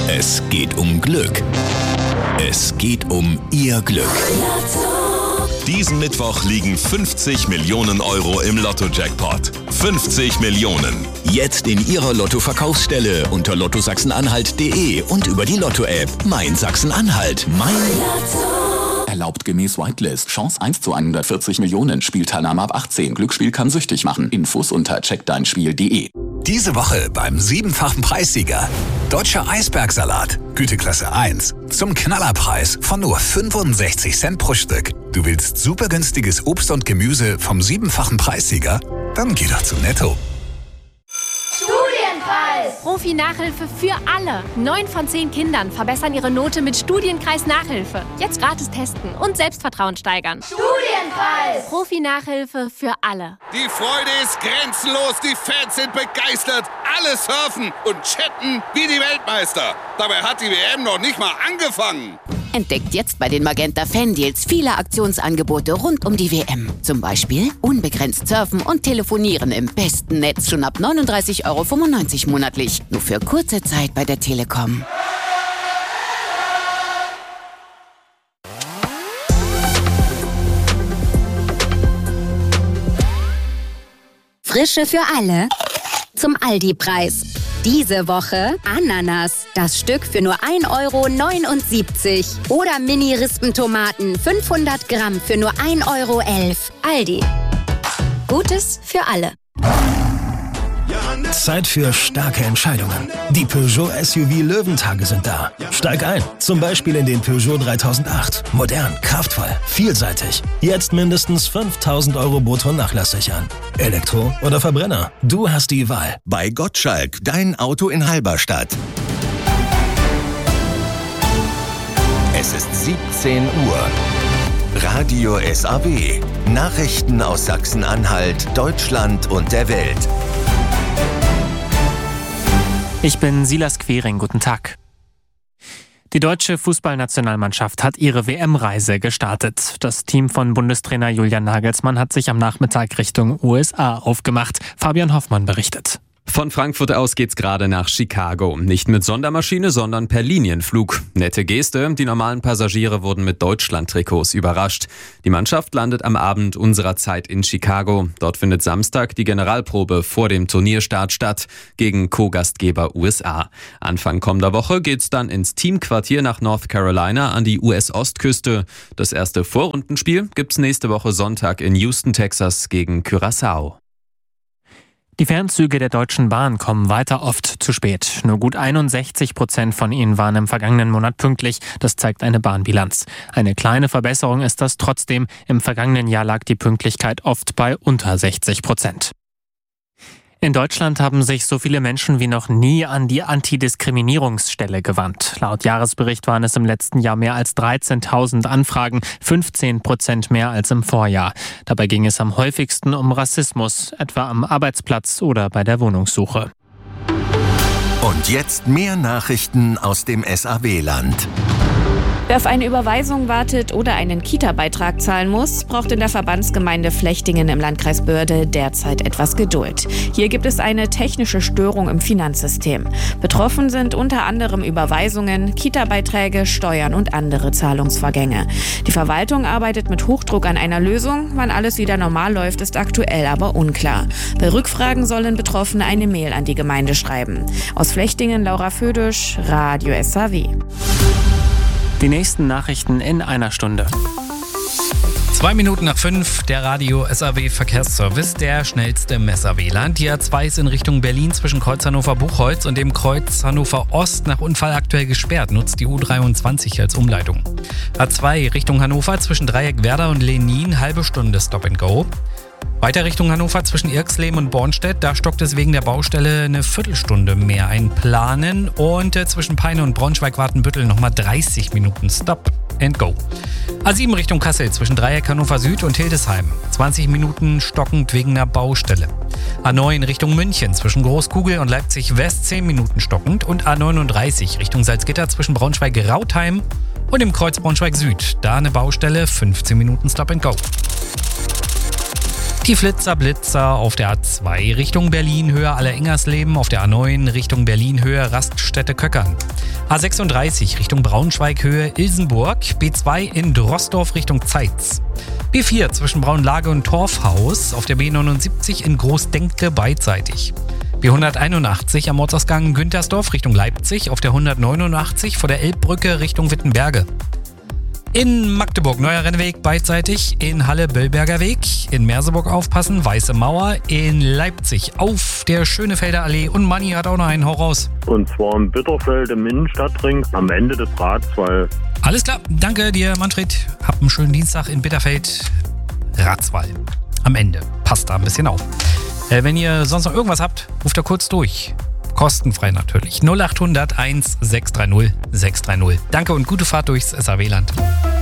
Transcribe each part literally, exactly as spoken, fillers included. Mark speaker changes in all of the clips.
Speaker 1: Es geht um Glück. Es geht um Ihr Glück. Diesen Mittwoch liegen fünfzig Millionen Euro im Lotto-Jackpot. fünfzig Millionen. Jetzt in Ihrer Lotto-Verkaufsstelle unter lotto sachsen-anhalt punkt de und über die Lotto-App. Mein Sachsen-Anhalt. Mein Lotto.
Speaker 2: Erlaubt gemäß Whitelist. Chance eins zu hundertvierzig Millionen. Spielteilnahme ab achtzehn. Glücksspiel kann süchtig machen. Infos unter check dein spiel punkt de.
Speaker 1: Diese Woche beim siebenfachen Preissieger. Deutscher Eisbergsalat, Güteklasse eins. Zum Knallerpreis von nur fünfundsechzig Cent pro Stück. Du willst super günstiges Obst und Gemüse vom siebenfachen Preissieger? Dann geh doch zu Netto.
Speaker 3: Studienpreis! Profi-Nachhilfe für alle. Neun von zehn Kindern verbessern ihre Note mit Studienkreis-Nachhilfe. Jetzt gratis testen und Selbstvertrauen steigern. Studienpreis! Profi-Nachhilfe für alle.
Speaker 4: Die Freude ist grenzenlos, die Fans sind begeistert. Alle surfen und chatten wie die Weltmeister. Dabei hat die W M noch nicht mal angefangen.
Speaker 5: Entdeckt jetzt bei den Magenta Fan-Deals viele Aktionsangebote rund um die W M. Zum Beispiel unbegrenzt surfen und telefonieren im besten Netz schon ab neununddreißig Euro fünfundneunzig monatlich. Nur für kurze Zeit bei der Telekom.
Speaker 6: Frische für alle zum Aldi-Preis. Diese Woche Ananas, das Stück für nur ein Euro neunundsiebzig. Oder Mini-Rispentomaten, fünfhundert Gramm für nur ein Euro elf. Aldi. Gutes für alle.
Speaker 7: Zeit für starke Entscheidungen. Die Peugeot S U V Löwentage sind da. Steig ein, zum Beispiel in den Peugeot dreitausendacht. Modern, kraftvoll, vielseitig. Jetzt mindestens fünftausend Euro brutto nachlasssichern. Elektro oder Verbrenner, du hast die Wahl.
Speaker 1: Bei Gottschalk, dein Auto in Halberstadt. Es ist siebzehn Uhr. Radio S A W. Nachrichten aus Sachsen-Anhalt, Deutschland und der Welt.
Speaker 8: Ich bin Silas Quering, guten Tag. Die deutsche Fußballnationalmannschaft hat ihre W M-Reise gestartet. Das Team von Bundestrainer Julian Nagelsmann hat sich am Nachmittag Richtung U S A aufgemacht. Fabian Hoffmann berichtet.
Speaker 9: Von Frankfurt aus geht's gerade nach Chicago. Nicht mit Sondermaschine, sondern per Linienflug. Nette Geste, die normalen Passagiere wurden mit Deutschland-Trikots überrascht. Die Mannschaft landet am Abend unserer Zeit in Chicago. Dort findet Samstag die Generalprobe vor dem Turnierstart statt gegen Co-Gastgeber U S A. Anfang kommender Woche geht's dann ins Teamquartier nach North Carolina an die U S-Ostküste. Das erste Vorrundenspiel gibt's nächste Woche Sonntag in Houston, Texas gegen Curaçao.
Speaker 8: Die Fernzüge der Deutschen Bahn kommen weiter oft zu spät. Nur gut einundsechzig Prozent von ihnen waren im vergangenen Monat pünktlich. Das zeigt eine Bahnbilanz. Eine kleine Verbesserung ist das trotzdem. Im vergangenen Jahr lag die Pünktlichkeit oft bei unter sechzig Prozent. In Deutschland haben sich so viele Menschen wie noch nie an die Antidiskriminierungsstelle gewandt. Laut Jahresbericht waren es im letzten Jahr mehr als dreizehntausend Anfragen, fünfzehn Prozent mehr als im Vorjahr. Dabei ging es am häufigsten um Rassismus, etwa am Arbeitsplatz oder bei der Wohnungssuche.
Speaker 1: Und jetzt mehr Nachrichten aus dem S A W-Land.
Speaker 10: Wer auf eine Überweisung wartet oder einen Kita-Beitrag zahlen muss, braucht in der Verbandsgemeinde Flechtingen im Landkreis Börde derzeit etwas Geduld. Hier gibt es eine technische Störung im Finanzsystem. Betroffen sind unter anderem Überweisungen, Kita-Beiträge, Steuern und andere Zahlungsvorgänge. Die Verwaltung arbeitet mit Hochdruck an einer Lösung. Wann alles wieder normal läuft, ist aktuell aber unklar. Bei Rückfragen sollen Betroffene eine Mail an die Gemeinde schreiben. Aus Flechtingen Laura Födisch, Radio S A W.
Speaker 8: Die nächsten Nachrichten in einer Stunde.
Speaker 11: Zwei Minuten nach fünf, der Radio S A W Verkehrsservice, der schnellste im S A W-Land. Die A zwei ist in Richtung Berlin zwischen Kreuz Hannover-Buchholz und dem Kreuz Hannover-Ost nach Unfall aktuell gesperrt. Nutzt die U dreiundzwanzig als Umleitung. A zwei Richtung Hannover zwischen Dreieck Werder und Lenin, halbe Stunde Stop and Go. Weiter Richtung Hannover zwischen Irxleben und Bornstedt, da stockt es wegen der Baustelle eine Viertelstunde mehr einplanen. Und äh, zwischen Peine und Braunschweig-Wartenbüttel nochmal dreißig Minuten Stop and Go. A sieben Richtung Kassel zwischen Dreieck Hannover Süd und Hildesheim, zwanzig Minuten stockend wegen einer Baustelle. A neun Richtung München zwischen Großkugel und Leipzig West, zehn Minuten stockend. Und A neununddreißig Richtung Salzgitter zwischen Braunschweig-Rautheim und im Kreuz Braunschweig Süd, da eine Baustelle, fünfzehn Minuten Stop and Go. Die Flitzer Blitzer auf der A zwei Richtung Berlin-Höhe Aller-Ingersleben, auf der A neun Richtung Berlin-Höhe Raststätte-Köckern. A sechsunddreißig Richtung Braunschweig-Höhe Ilsenburg, B zwei in Drosdorf Richtung Zeitz. B vier zwischen Braunlage und Torfhaus, auf der B neunundsiebzig in Großdenkte beidseitig. B hunderteinundachtzig am Ortsausgang Güntersdorf Richtung Leipzig, auf der hundertneunundachtzig vor der Elbbrücke Richtung Wittenberge. In Magdeburg Neuer Rennweg beidseitig, in Halle Böllberger Weg, in Merseburg aufpassen, Weiße Mauer, in Leipzig auf der Schönefelder Allee und Manni hat auch noch einen, hau raus.
Speaker 12: Und zwar im Bitterfeld im Innenstadtring am Ende des Ratswall.
Speaker 11: Alles klar, danke dir Manfred, habt einen schönen Dienstag in Bitterfeld, Ratswall. Am Ende, passt da ein bisschen auf. Äh, wenn ihr sonst noch irgendwas habt, ruft da kurz durch. Kostenfrei natürlich. null acht hundert eins sechs drei null sechs drei null. Danke und gute Fahrt durchs S A W-Land.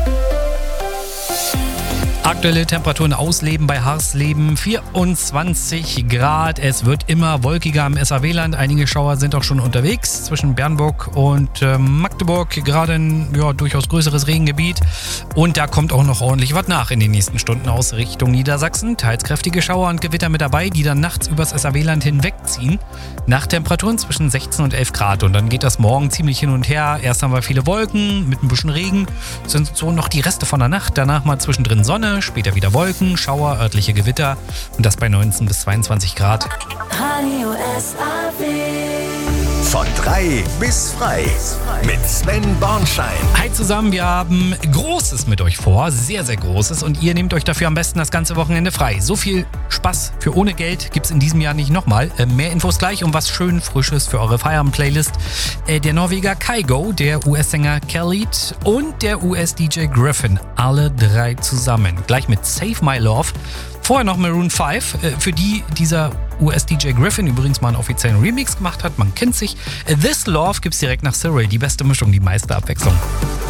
Speaker 11: Aktuelle Temperaturen ausleben bei Harsleben, vierundzwanzig Grad. Es wird immer wolkiger am S A W-Land. Einige Schauer sind auch schon unterwegs zwischen Bernburg und äh, Magdeburg. Gerade ein ja, durchaus größeres Regengebiet. Und da kommt auch noch ordentlich was nach in den nächsten Stunden aus Richtung Niedersachsen. Teils kräftige Schauer und Gewitter mit dabei, die dann nachts übers S A W-Land hinwegziehen. Nachttemperaturen zwischen sechzehn und elf Grad. Und dann geht das morgen ziemlich hin und her. Erst haben wir viele Wolken mit ein bisschen Regen. Sind so noch die Reste von der Nacht. Danach mal zwischendrin Sonne. Später wieder Wolken, Schauer, örtliche Gewitter und das bei neunzehn bis zweiundzwanzig Grad.
Speaker 13: Radio S A W.
Speaker 14: Von drei bis frei mit Sven Bornschein.
Speaker 11: Hi zusammen, wir haben Großes mit euch vor, sehr, sehr Großes und ihr nehmt euch dafür am besten das ganze Wochenende frei. So viel Spaß für ohne Geld gibt's in diesem Jahr nicht nochmal. Äh, mehr Infos gleich und was schön Frisches für eure Feierabend-Playlist. Äh, der Norweger Kygo, der U S-Sänger Khalid und der U S-D J Griffin, alle drei zusammen. Gleich mit Save My Love. Vorher noch Maroon fünf, äh, für die dieser U S-D J Griffin übrigens mal einen offiziellen Remix gemacht hat. Man kennt sich. This Love gibt's direkt nach Cyril. Die beste Mischung, die meiste Abwechslung.